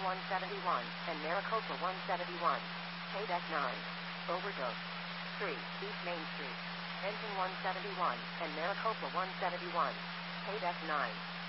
171, and Maricopa 171. KDEC 9. Overdose. 3. East Main Street. Ensign 171, and Maricopa 171. KDEC 9.